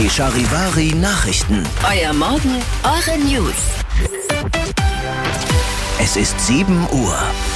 Die Charivari Nachrichten. Euer Morgen, eure News. Es ist 7 Uhr.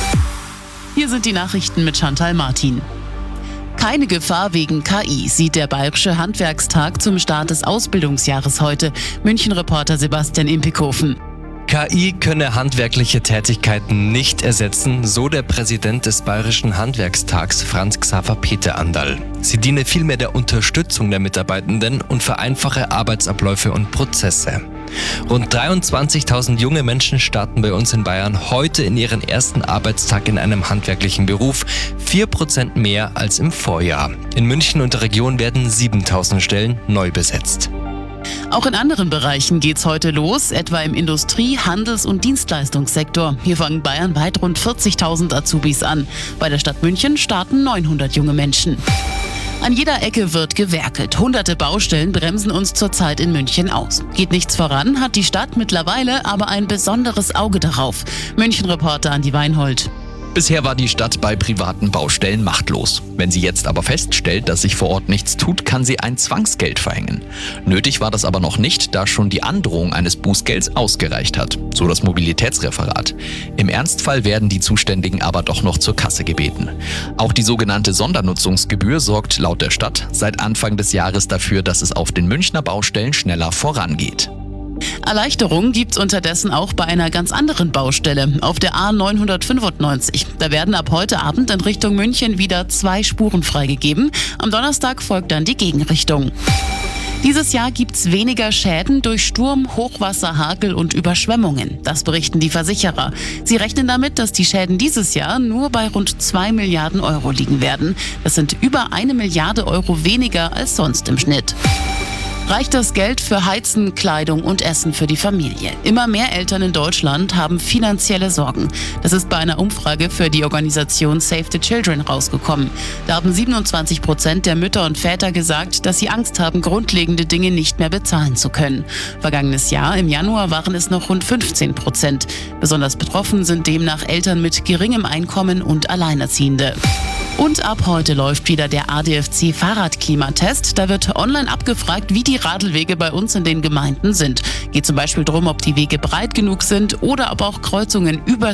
Hier sind die Nachrichten mit Chantal Martin. Keine Gefahr wegen KI, sieht der Bayerische Handwerkstag zum Start des Ausbildungsjahres heute. München-Reporter Sebastian Impikofen. KI könne handwerkliche Tätigkeiten nicht ersetzen, so der Präsident des Bayerischen Handwerkstags Franz Xaver Peter Anderl. Sie diene vielmehr der Unterstützung der Mitarbeitenden und vereinfache Arbeitsabläufe und Prozesse. Rund 23.000 junge Menschen starten bei uns in Bayern heute in ihren ersten Arbeitstag in einem handwerklichen Beruf, 4% mehr als im Vorjahr. In München und der Region werden 7.000 Stellen neu besetzt. Auch in anderen Bereichen geht's heute los, etwa im Industrie-, Handels- und Dienstleistungssektor. Hier fangen bayernweit rund 40.000 Azubis an. Bei der Stadt München starten 900 junge Menschen. An jeder Ecke wird gewerkelt. Hunderte Baustellen bremsen uns zurzeit in München aus. Geht nichts voran, hat die Stadt mittlerweile aber ein besonderes Auge darauf. München-Reporter Andi Weinhold. Bisher war die Stadt bei privaten Baustellen machtlos. Wenn sie jetzt aber feststellt, dass sich vor Ort nichts tut, kann sie ein Zwangsgeld verhängen. Nötig war das aber noch nicht, da schon die Androhung eines Bußgelds ausgereicht hat, so das Mobilitätsreferat. Im Ernstfall werden die Zuständigen aber doch noch zur Kasse gebeten. Auch die sogenannte Sondernutzungsgebühr sorgt laut der Stadt seit Anfang des Jahres dafür, dass es auf den Münchner Baustellen schneller vorangeht. Erleichterung gibt's unterdessen auch bei einer ganz anderen Baustelle, auf der A995. Da werden ab heute Abend in Richtung München wieder 2 Spuren freigegeben. Am Donnerstag folgt dann die Gegenrichtung. Dieses Jahr gibt's weniger Schäden durch Sturm, Hochwasser, Hagel und Überschwemmungen. Das berichten die Versicherer. Sie rechnen damit, dass die Schäden dieses Jahr nur bei rund 2 Milliarden Euro liegen werden. Das sind über 1 Milliarde Euro weniger als sonst im Schnitt. Reicht das Geld für Heizen, Kleidung und Essen für die Familie? Immer mehr Eltern in Deutschland haben finanzielle Sorgen. Das ist bei einer Umfrage für die Organisation Save the Children rausgekommen. Da haben 27% der Mütter und Väter gesagt, dass sie Angst haben, grundlegende Dinge nicht mehr bezahlen zu können. Vergangenes Jahr, im Januar, waren es noch rund 15%. Besonders betroffen sind demnach Eltern mit geringem Einkommen und Alleinerziehende. Und ab heute läuft wieder der ADFC Fahrradklimatest. Da wird online abgefragt, wie die Radlwege bei uns in den Gemeinden sind. Geht zum Beispiel darum, ob die Wege breit genug sind oder ob auch Kreuzungen über